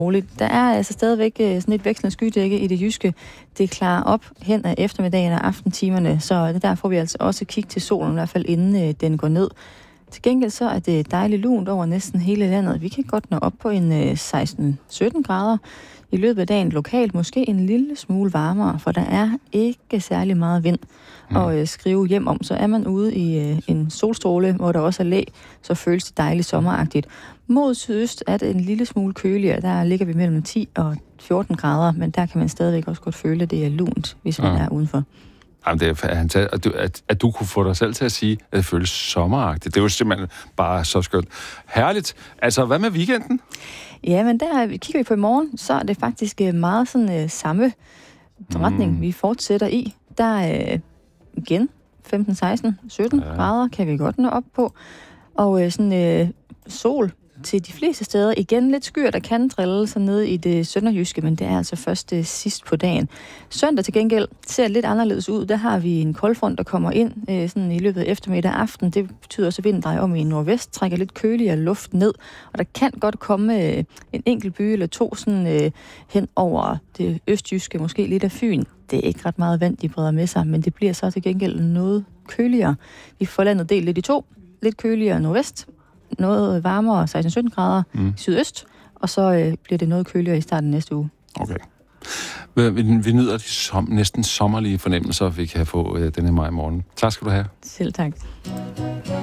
Der er altså stadigvæk sådan et vekslende skydække i det jyske. Det klarer op hen ad eftermiddagen og aftentimerne, så der får vi altså også kigge til solen, i hvert fald inden den går ned. Til gengæld så er det dejligt lunt over næsten hele landet. Vi kan godt nå op på en 16-17 grader i løbet af dagen. Lokalt måske en lille smule varmere, for der er ikke særlig meget vind at skrive hjem om. Så er man ude i en solstråle, hvor der også er læ, så føles det dejligt sommeragtigt. Mod sydøst er det en lille smule køligere. Der ligger vi mellem 10 og 14 grader, men der kan man stadigvæk også godt føle, at det er lunt, hvis man er udenfor. Jamen, det er fantastisk, at du kunne få dig selv til at sige, at det føles sommeragtigt. Det er jo simpelthen bare så skønt. Herligt. Altså, hvad med weekenden? Ja, men der kigger vi på i morgen, så er det faktisk meget sådan samme retning, vi fortsætter i. Der er igen 15, 16, 17 grader kan vi godt nå op på. Og sol til de fleste steder. Igen lidt skyer, der kan drille sig ned i det sønderjyske, men det er altså først sidst på dagen. Søndag til gengæld ser lidt anderledes ud. Der har vi en koldfront, der kommer ind sådan i løbet af eftermiddag og aften. Det betyder også, at vinden drejer om i nordvest, trækker lidt køligere luft ned, og der kan godt komme en enkelt by eller to sådan, hen over det østjyske, måske lidt af Fyn. Det er ikke ret meget vand, de breder med sig, men det bliver så til gengæld noget køligere. Vi får landet delt lidt i to. Lidt køligere nordvest, noget varmere, 16-17 grader sydøst, og så bliver det noget køligere i starten næste uge. Okay. Vi nyder de næsten sommerlige fornemmelser, vi kan få denne maj morgen. Tak skal du have. Selv tak.